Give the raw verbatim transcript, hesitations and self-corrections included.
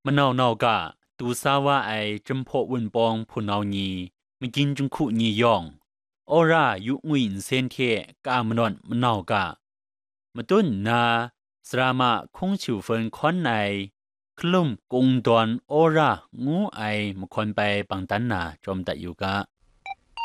มันเอาเนากะตูซาว่าไอจำพอวุ่นปองผู้นานีมันกินจุงคุนียองออรายุงวินเซนเทกามนอนมันเอากะมาตุนนาสรามาคงชิวเฟินคอนไอคลุ่มกงดอนออรางูไอมคอนไปปังตันนาจอมตัดอยู่กะ